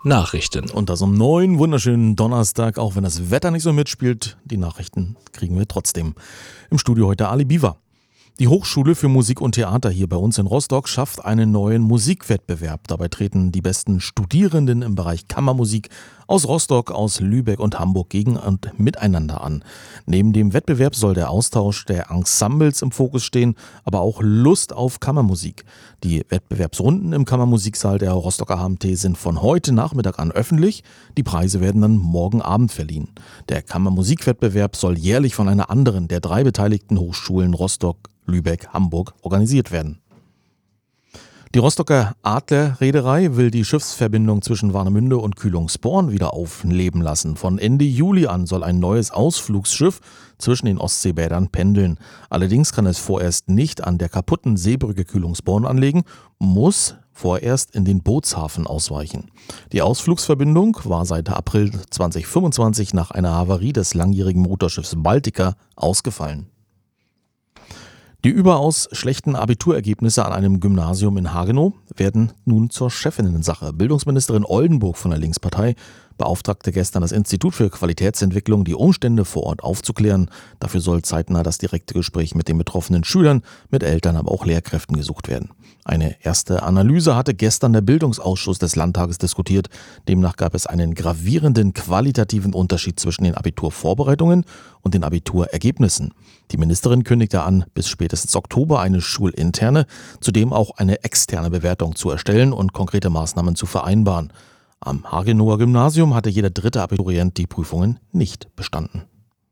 Nachrichten. Und das um 9, wunderschönen Donnerstag, auch wenn das Wetter nicht so mitspielt. Die Nachrichten kriegen wir trotzdem. Im Studio heute Ali Biwa. Die Hochschule für Musik und Theater hier bei uns in Rostock schafft einen neuen Musikwettbewerb. Dabei treten die besten Studierenden im Bereich Kammermusik aus Rostock, aus Lübeck und Hamburg gegen und miteinander an. Neben dem Wettbewerb soll der Austausch der Ensembles im Fokus stehen, aber auch Lust auf Kammermusik. Die Wettbewerbsrunden im Kammermusiksaal der Rostocker HMT sind von heute Nachmittag an öffentlich. Die Preise werden dann morgen Abend verliehen. Der Kammermusikwettbewerb soll jährlich von einer anderen der 3 beteiligten Hochschulen Rostock, Lübeck, Hamburg organisiert werden. Die Rostocker Adler-Reederei will die Schiffsverbindung zwischen Warnemünde und Kühlungsborn wieder aufleben lassen. Von Ende Juli an soll ein neues Ausflugsschiff zwischen den Ostseebädern pendeln. Allerdings kann es vorerst nicht an der kaputten Seebrücke Kühlungsborn anlegen, muss vorerst in den Bootshafen ausweichen. Die Ausflugsverbindung war seit April 2025 nach einer Havarie des langjährigen Motorschiffs Baltica ausgefallen. Die überaus schlechten Abiturergebnisse an einem Gymnasium in Hagenow werden nun zur Chefinnensache. Bildungsministerin Oldenburg von der Linkspartei beauftragte gestern das Institut für Qualitätsentwicklung, die Umstände vor Ort aufzuklären. Dafür soll zeitnah das direkte Gespräch mit den betroffenen Schülern, mit Eltern, aber auch Lehrkräften gesucht werden. Eine erste Analyse hatte gestern der Bildungsausschuss des Landtages diskutiert. Demnach gab es einen gravierenden qualitativen Unterschied zwischen den Abiturvorbereitungen und den Abiturergebnissen. Die Ministerin kündigte an, bis spätestens Oktober eine schulinterne, zudem auch eine externe Bewertung zu erstellen und konkrete Maßnahmen zu vereinbaren. Am Hagenower Gymnasium hatte jeder 3. Abiturient die Prüfungen nicht bestanden.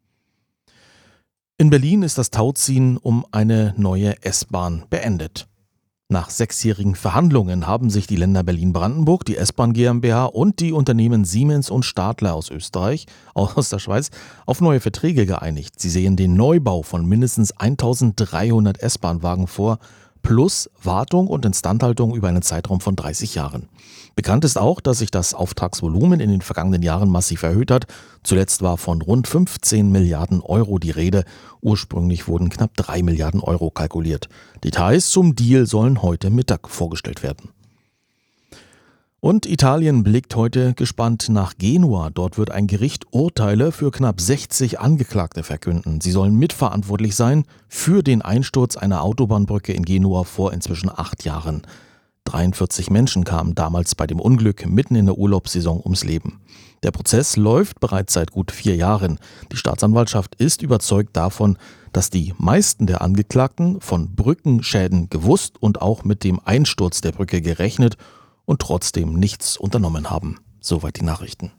In Berlin ist das Tauziehen um eine neue S-Bahn beendet. Nach 6-jährigen Verhandlungen haben sich die Länder Berlin-Brandenburg, die S-Bahn GmbH und die Unternehmen Siemens und Stadler aus Österreich, aus der Schweiz, auf neue Verträge geeinigt. Sie sehen den Neubau von mindestens 1300 S-Bahn-Wagen vor, plus Wartung und Instandhaltung über einen Zeitraum von 30 Jahren. Bekannt ist auch, dass sich das Auftragsvolumen in den vergangenen Jahren massiv erhöht hat. Zuletzt war von rund 15 Milliarden Euro die Rede. Ursprünglich wurden knapp 3 Milliarden Euro kalkuliert. Details zum Deal sollen heute Mittag vorgestellt werden. Und Italien blickt heute gespannt nach Genua. Dort wird ein Gericht Urteile für knapp 60 Angeklagte verkünden. Sie sollen mitverantwortlich sein für den Einsturz einer Autobahnbrücke in Genua vor inzwischen 8 Jahren. 43 Menschen kamen damals bei dem Unglück mitten in der Urlaubssaison ums Leben. Der Prozess läuft bereits seit gut 4 Jahren. Die Staatsanwaltschaft ist überzeugt davon, dass die meisten der Angeklagten von Brückenschäden gewusst und auch mit dem Einsturz der Brücke gerechnet und trotzdem nichts unternommen haben. Soweit die Nachrichten.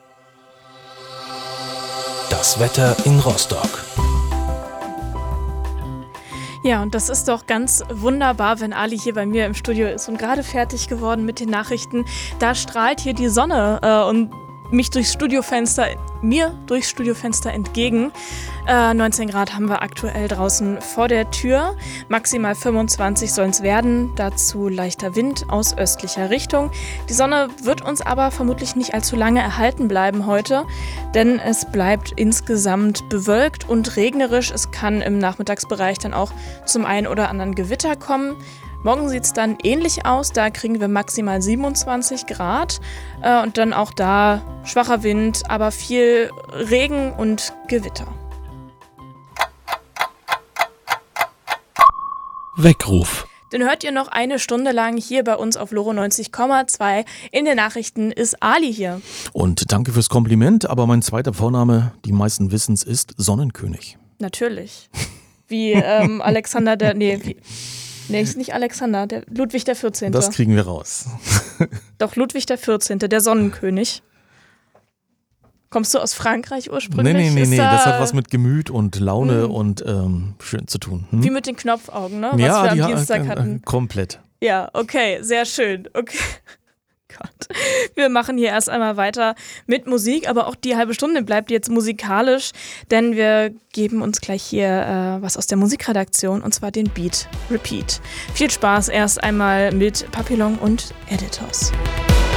Das Wetter in Rostock. Ja, und das ist doch ganz wunderbar, wenn Ali hier bei mir im Studio ist und gerade fertig geworden mit den Nachrichten. Da strahlt hier die Sonne und mir durchs Studiofenster entgegen. 19 Grad haben wir aktuell draußen vor der Tür. Maximal 25 sollen es werden. Dazu leichter Wind aus östlicher Richtung. Die Sonne wird uns aber vermutlich nicht allzu lange erhalten bleiben heute, denn es bleibt insgesamt bewölkt und regnerisch. Es kann im Nachmittagsbereich dann auch zum einen oder anderen Gewitter kommen. Morgen sieht es dann ähnlich aus, da kriegen wir maximal 27 Grad und dann auch da schwacher Wind, aber viel Regen und Gewitter. Weckruf. Den hört ihr noch eine Stunde lang hier bei uns auf Loro 90,2. In den Nachrichten ist Ali hier. Und danke fürs Kompliment, aber mein zweiter Vorname, die meisten wissen's, ist Sonnenkönig. Natürlich. Wie Alexander Nee, ist nicht Alexander, der Ludwig der 14. Das kriegen wir raus. Doch, Ludwig der 14., der Sonnenkönig. Kommst du aus Frankreich ursprünglich? Nee, das hat was mit Gemüt und Laune und schön zu tun. Wie mit den Knopfaugen, ne? Was ja, wir am Dienstag hatten. Komplett. Ja, okay, sehr schön. Okay. Gott. Wir machen hier erst einmal weiter mit Musik, aber auch die halbe Stunde bleibt jetzt musikalisch, denn wir geben uns gleich hier was aus der Musikredaktion, und zwar den Beat Repeat. Viel Spaß erst einmal mit Papillon und Editors.